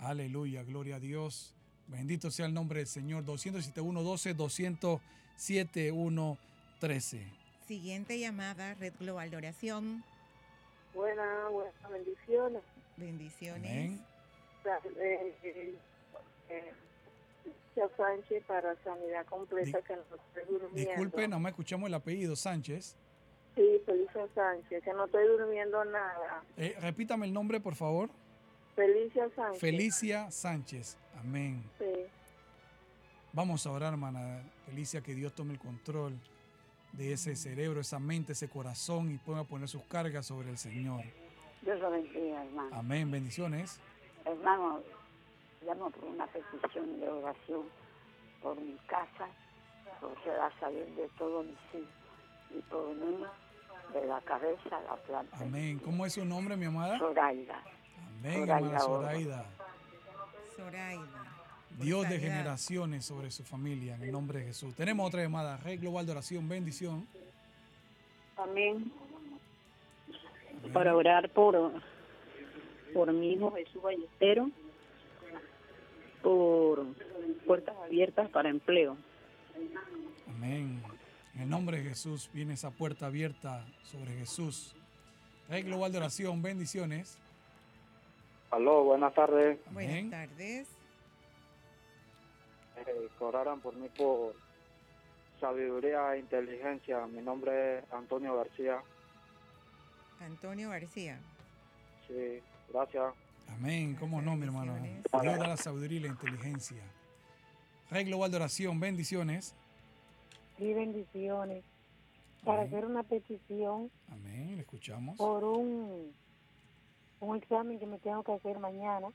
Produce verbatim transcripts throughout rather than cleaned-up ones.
Aleluya, gloria a Dios. Bendito sea el nombre del Señor. doscientos setenta y uno doce, doscientos setenta y uno trece. Siguiente llamada, Red Global de Oración. Buenas, buenas bendiciones. Bendiciones. Amén. Eh, eh, eh, Sánchez para sanidad completa, Di- que no estoy durmiendo. Disculpe, no me escuchamos el apellido, Sánchez. Sí, Felicia Sánchez, que no estoy durmiendo nada. Eh, repítame el nombre, por favor. Felicia Sánchez. Felicia Sánchez. Amén. Sí. Vamos a orar, hermana Felicia, que Dios tome el control de ese cerebro, esa mente, ese corazón y pueda poner sus cargas sobre el Señor. Dios lo bendiga, hermano. Amén. Bendiciones. Hermano, llamo por una petición de oración por mi casa, porque la salud de todos mis hijos y por mí, de la cabeza a la planta. Amén. ¿Cómo es su nombre, mi amada? Zoraida. Amén, Zoraida hermana Oro. Zoraida. Zoraida. Dios de Sanidad. generaciones sobre su familia, en el nombre de Jesús. Tenemos otra llamada. Red Global de Oración, bendición. Amén. Amén. Para orar por, por mi hijo Jesús Ballesteros, por puertas abiertas para empleo. Amén. En el nombre de Jesús viene esa puerta abierta sobre Jesús. Red Global de Oración, bendiciones. Aló, buenas tardes. Amén. Buenas tardes. Eh, que oraran por mí por sabiduría e inteligencia. Mi nombre es Antonio García. Antonio García. Sí, gracias. Amén. ¿Cómo no, mi hermano? Bendiciones. Dios da la sabiduría y la inteligencia. Red Global de Oración, bendiciones. Sí, bendiciones. Para Amén. hacer una petición Amén. Le escuchamos. por un, un examen que me tengo que hacer mañana,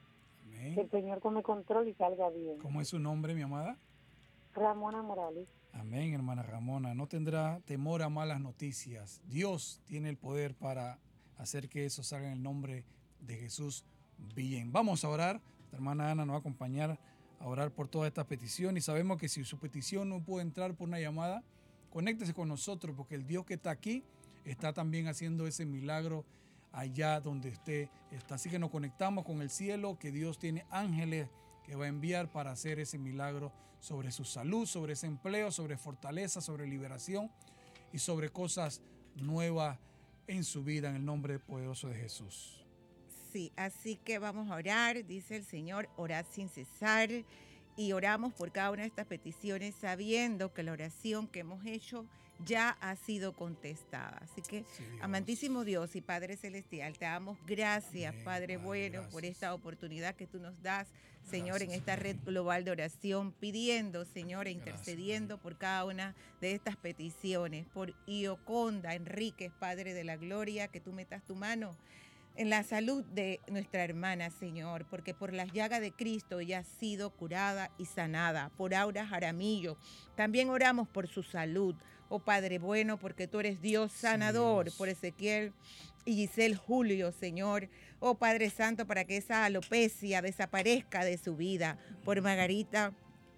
que el Amén. Señor tome control y salga bien. ¿Cómo es su nombre, mi amada? Ramona Morales. Amén, hermana Ramona. No tendrá temor a malas noticias. Dios tiene el poder para hacer que eso salga en el nombre de Jesús bien. Vamos a orar. Nuestra hermana Ana nos va a acompañar a orar por toda esta petición. Y sabemos que si su petición no puede entrar por una llamada, conéctese con nosotros, porque el Dios que está aquí está también haciendo ese milagro allá donde usted está. Así que nos conectamos con el cielo, que Dios tiene ángeles que va a enviar para hacer ese milagro sobre su salud, sobre ese empleo, sobre fortaleza, sobre liberación y sobre cosas nuevas en su vida, en el nombre poderoso de Jesús. Sí, así que vamos a orar, dice el Señor, orad sin cesar, y oramos por cada una de estas peticiones sabiendo que la oración que hemos hecho ya ha sido contestada. Así que, Sí, Dios. amantísimo Dios y Padre Celestial, te damos gracias, Amén, Padre Padre, bueno, gracias. por esta oportunidad que tú nos das, Señor, Gracias, en esta red Señor. global de oración, pidiendo, Señor, e Gracias, intercediendo por cada una de estas peticiones, por Ioconda Enríquez, Padre de la Gloria, que tú metas tu mano en la salud de nuestra hermana, Señor, porque por las llagas de Cristo ella ha sido curada y sanada. Por Aura Jaramillo, también oramos por su salud, oh Padre bueno, porque tú eres Dios sanador. Dios. Por Ezequiel y Giselle Julio, Señor, oh Padre Santo, para que esa alopecia desaparezca de su vida. Por Margarita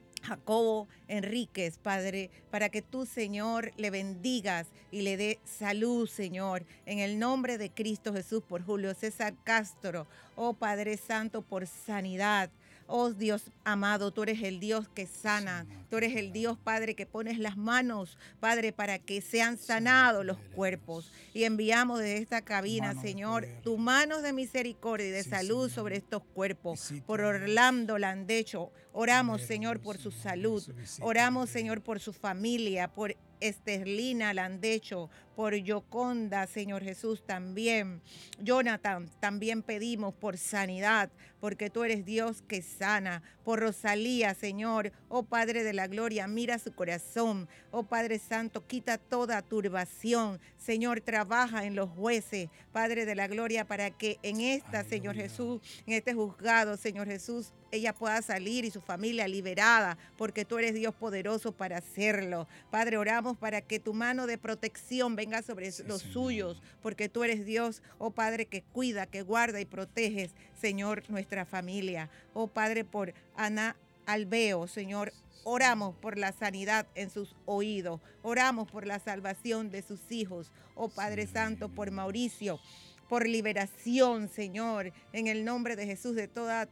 Jacobo Enríquez, Padre, para que tú, Señor, le bendigas y le dé salud, Señor, en el nombre de Cristo Jesús, por Julio César Castro, oh Padre Santo, por sanidad. Oh Dios amado, tú eres el Dios que sana, tú eres el Dios, Padre, que pones las manos, Padre, para que sean sanados los cuerpos. Y enviamos desde esta cabina, Mano de Señor, poder. tu manos de misericordia y de Sí, salud Señor. sobre estos cuerpos. Visita, Por Dios. Orlando Landecho, oramos, Ver, Señor, Dios, por su en el nombre de salud. Jesús, visita, Oramos, Dios. Señor, por su familia, por Esterlina Landecho, por Yoconda, Señor Jesús, también. Jonathan, también pedimos por sanidad, porque tú eres Dios que sana. Por Rosalía, Señor, oh Padre de la Gloria, mira su corazón. Oh Padre Santo, quita toda turbación. Señor, trabaja en los jueces, Padre de la Gloria, para que en esta, Aleluya. Señor Jesús, en este juzgado, Señor Jesús, ella pueda salir y su familia liberada, porque tú eres Dios poderoso para hacerlo. Padre, oramos para que tu mano de protección venga sobre Sí, los Señor. suyos, porque tú eres Dios, oh Padre, que cuida, que guarda y proteges, Señor, nuestra familia. Oh Padre, por Ana Alveo, Señor, oramos por la sanidad en sus oídos, oramos por la salvación de sus hijos. Oh Padre Sí. Santo, por Mauricio, por liberación, Señor, en el nombre de Jesús, de toda